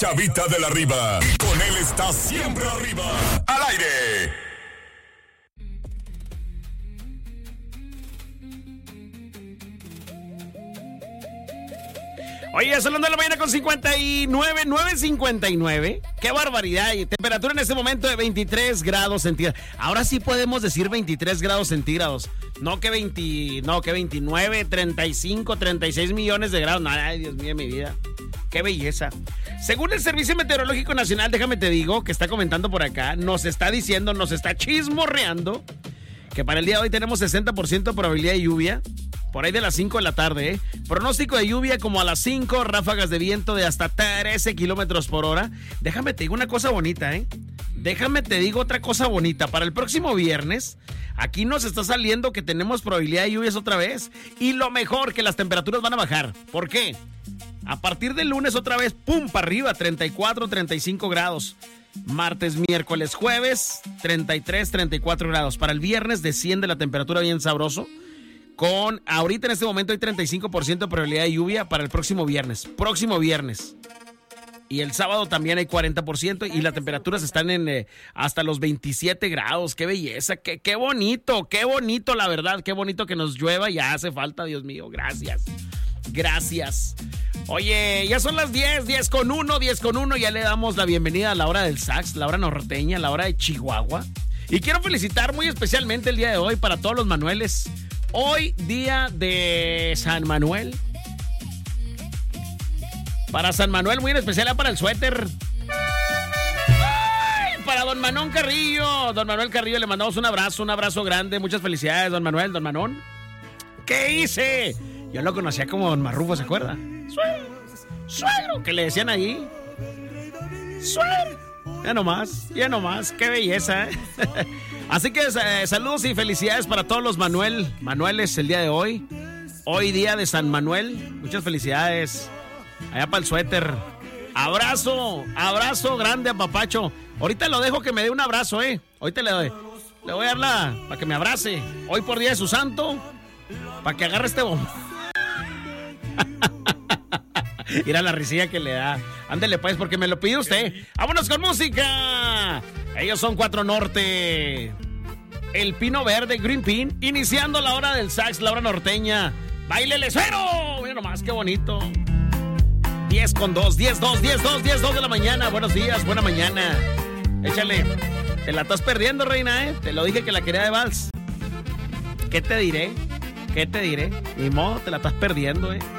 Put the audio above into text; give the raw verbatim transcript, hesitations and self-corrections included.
Chavita de la Riva. Y con él está siempre arriba. Al aire. Oye, son las nueve de la mañana con cincuenta y nueve, nueve cincuenta y nueve. ¡Qué barbaridad! Y temperatura en este momento de veintitrés grados centígrados. Ahora sí podemos decir veintitrés grados centígrados. No que veinte, no que veintinueve, treinta y cinco, treinta y seis millones de grados. Ay, Dios mío, mi vida. ¡Qué belleza! Según el Servicio Meteorológico Nacional, déjame te digo, que está comentando por acá, nos está diciendo, nos está chismorreando, que para el día de hoy tenemos sesenta por ciento de probabilidad de lluvia. Por ahí de las cinco de la tarde, ¿eh? Pronóstico de lluvia como a las cinco, ráfagas de viento de hasta trece kilómetros por hora. Déjame te digo una cosa bonita, ¿eh? Déjame te digo otra cosa bonita. Para el próximo viernes, aquí nos está saliendo que tenemos probabilidad de lluvias otra vez. Y lo mejor, que las temperaturas van a bajar. ¿Por qué? A partir del lunes otra vez, pum, para arriba, treinta y cuatro, treinta y cinco grados. Martes, miércoles, jueves, treinta y tres, treinta y cuatro grados. Para el viernes desciende la temperatura bien sabroso. Con, ahorita en este momento hay treinta y cinco por ciento de probabilidad de lluvia para el próximo viernes. Próximo viernes. Y el sábado también hay cuarenta por ciento y las temperaturas están en eh, hasta los veintisiete grados. ¡Qué belleza! Qué, ¡Qué bonito! ¡Qué bonito, la verdad! ¡Qué bonito que nos llueva! Ya hace falta, Dios mío. Gracias. Gracias. Oye, ya son las diez, diez con uno, diez con uno. Ya le damos la bienvenida a la hora del sax, la hora norteña, la hora de Chihuahua. Y quiero felicitar muy especialmente el día de hoy para todos los Manueles. Hoy, día de San Manuel. Para San Manuel, muy en especial, para el suéter. ¡Ay! Para don Manón Carrillo. Don Manuel Carrillo, le mandamos un abrazo, un abrazo grande. Muchas felicidades, don Manuel, don Manón. ¿Qué hice? Yo lo conocía como don Marrufo, ¿se acuerda? Suegro, suegro, que le decían ahí. Suegro. Ya nomás, ya nomás, qué belleza, ¿eh? Así que eh, saludos y felicidades para todos los Manuel, Manueles el día de hoy. Hoy día de San Manuel, muchas felicidades. Allá para el suéter. Abrazo, abrazo grande a Papacho. Ahorita lo dejo que me dé un abrazo, ¿eh? Ahorita le doy, le voy a darla para que me abrace. Hoy por día de su santo, para que agarre este bombo. Mira la risilla que le da. Ándele pues, porque me lo pide usted. ¡Vámonos con música! Ellos son Cuatro Norte. El Pino Verde, Green Pin. Iniciando la hora del sax, la hora norteña. ¡Báilele, suero! Mira nomás, qué bonito. diez con dos, diez, dos, diez, dos, diez, dos de la mañana. Buenos días, buena mañana. Échale. Te la estás perdiendo, reina, ¿eh? Te lo dije que la quería de vals. ¿Qué te diré? ¿Qué te diré? Ni modo, te la estás perdiendo, ¿eh?